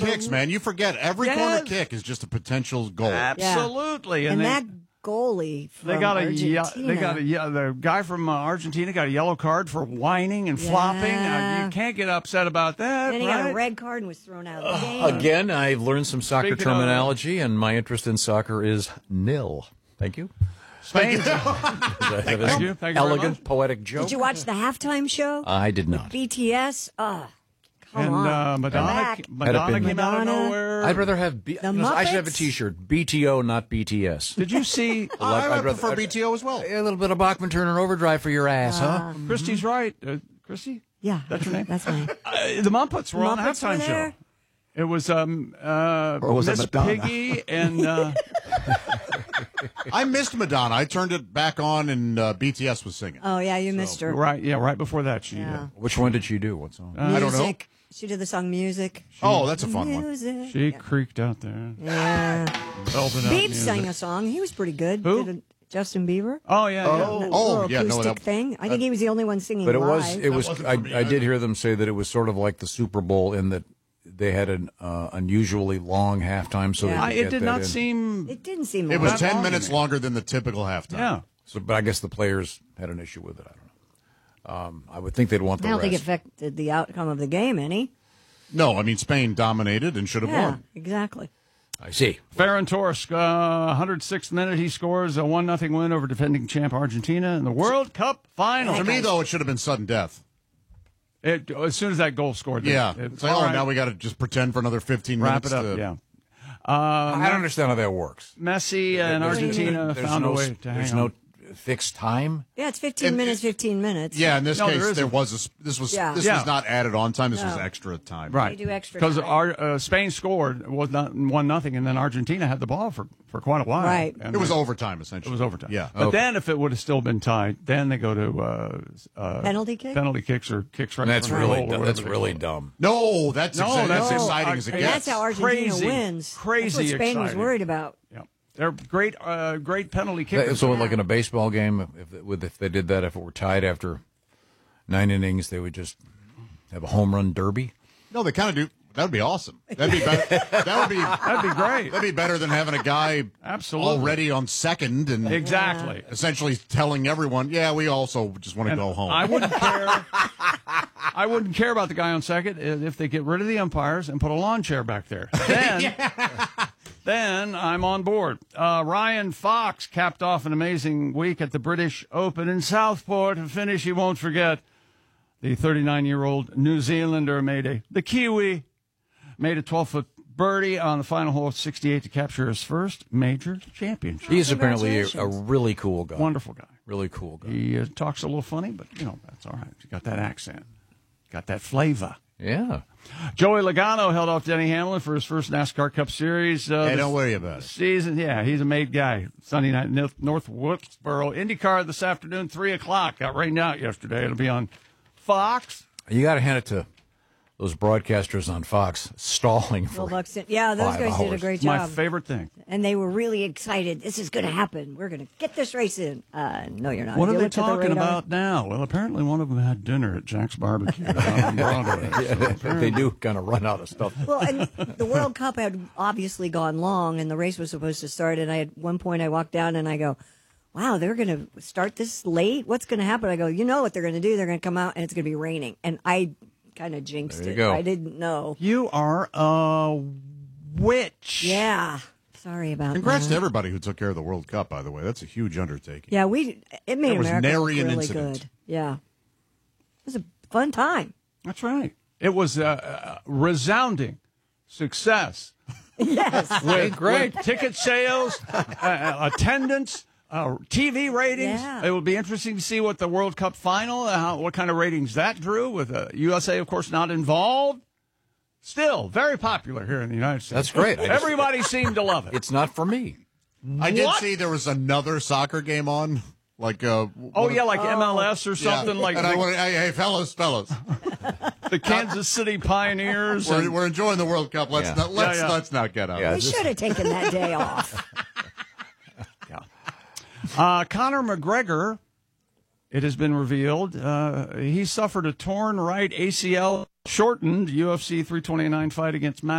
kicks, man. You forget every corner kick is just a potential goal. Absolutely, and that goalie from Argentina. The guy from Argentina got a yellow card for whining and flopping. You can't get upset about that. Then he got a red card and was thrown out of the game. Again, I've learned some soccer terminology, and my interest in soccer is nil. Thank you. Spain. Thank you. Elegant, poetic joke. Did you watch the halftime show? I did not. BTS? Come on. Madonna came out of nowhere. I'd rather have I should have a T-shirt. BTO, not BTS. Did you see? I prefer BTO as well. A little bit of Bachman Turner Overdrive for your ass, huh? Christy's right. Christy? Yeah. That's her name? That's mine. The Muppets were on the halftime show. It was Miss Piggy and... I missed Madonna. I turned it back on and BTS was singing. Oh, yeah, you missed her. Right before that. Which one did she do? What song? I don't know. She did the song Music. That's a fun one. She creaked out there. Yeah. Beep sang a song. He was pretty good. Who? Justin Bieber. Oh, yeah. Acoustic thing. I think he was the only one singing But live. it was. I did hear them say that it was sort of like the Super Bowl in that they had an unusually long halftime. So it did not seem. It didn't seem. It was 10 minutes longer than the typical halftime. Yeah. So, but I guess the players had an issue with it. I don't know. I would think they'd want the rest. I don't think it affected the outcome of the game any. No, I mean Spain dominated and should have won. Exactly. I see. Ferran Torres, 106th minute, he scores a 1-0 win over defending champ Argentina in the World Cup final. To me, though, it should have been sudden death. As soon as that goal scored. It's like, now we got to just pretend for another 15 minutes. Wrap it up, I don't understand how that works. Messi and Argentina found a way to hang on. There's no fixed time? Yeah, it's 15 minutes. Yeah, in this case, this was not added on time. This was extra time. Right. They do extra because Spain scored, was not 1-0, and then Argentina had the ball for quite a while. Right. And it was overtime, essentially. It was overtime. Yeah. But then if it would have still been tied, then they go to penalty kick? Penalty kicks or kicks right. That's really dumb. No, that's exciting as it gets. And that's how Argentina wins. Crazy that's what Spain exciting. was worried about. Yeah. They're great penalty kickers. So, like in a baseball game, if they did that, if it were tied after 9 innings, they would just have a home run derby? No, they kind of do. That would be awesome. That'd be better. That'd be great. That'd be better than having a guy already on second and essentially telling everyone, we also just want to go home. I wouldn't care. I wouldn't care about the guy on second if they get rid of the umpires and put a lawn chair back there. Then I'm on board. Ryan Fox capped off an amazing week at the British Open in Southport. A finish he won't forget. The 39-year-old New Zealander the Kiwi made a 12-foot birdie on the final hole of 68 to capture his first major championship. He's apparently a really cool guy. Wonderful guy. Really cool guy. He talks a little funny, but, that's all right. He's got that accent. Got that flavor. Yeah. Joey Logano held off Denny Hamlin for his first NASCAR Cup Series. Don't worry about it. Season, he's a made guy. Sunday night, North Wilkesboro. IndyCar this afternoon, 3 o'clock. Got rained out yesterday. It'll be on Fox. You got to hand it to those broadcasters on Fox stalling for those guys did a great job. My favorite thing. And they were really excited. This is going to happen. We're going to get this race in. No, you're not. What are they talking about now? Well, apparently one of them had dinner at Jack's Barbecue on Broadway. They do kind of run out of stuff. Well, and the World Cup had obviously gone long, and the race was supposed to start. And at one point I walked down and I go, wow, they're going to start this late? What's going to happen? I go, you know what they're going to do? They're going to come out and it's going to be raining. And I kind of jinxed it. I didn't know. You are a witch. Yeah. Sorry about that. Congrats to everybody who took care of the World Cup, by the way. That's a huge undertaking. Yeah, it made America look really incident. good. Yeah. It was a fun time. That's right. It was a resounding success. Yes. With ticket sales, attendance, TV ratings. Yeah. It will be interesting to see what the World Cup final, what kind of ratings that drew, with USA, of course, not involved. Still very popular here in the United States. That's great. Everybody seemed to love it. It's not for me. I did see there was another soccer game on. Like MLS or something like. And I went, hey, fellas, the Kansas City Pioneers. We're enjoying the World Cup. Let's not get out. We should have taken that day off. Conor McGregor, it has been revealed, he suffered a torn right ACL, shortened UFC 329 fight against Max